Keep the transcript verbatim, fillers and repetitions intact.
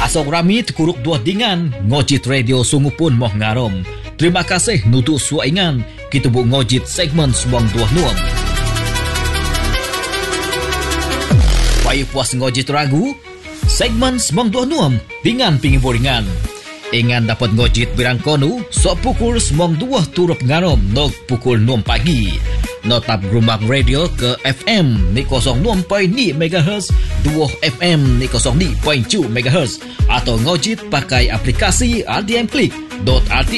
Asok rami tekuruk dua dingan, ngojit radio sungu pun moh ngarom. Terima kasih nutuk suaingan, kita bu ngojit segmen semong dua nuam. Payah puas ngojit ragu, segmen semong dua nuam, dengan pingi boringan. Ingan dapat ngojit birang konu, sok pukul semong dua turut ngarom, nok pukul enam pagi. Notap rumah radio ke F M ni kosong enam perpuluhan lima megahertz, dua F M ni kosong lima perpuluhan tujuh megahertz atau ngojit pakai aplikasi R D M Click dot R T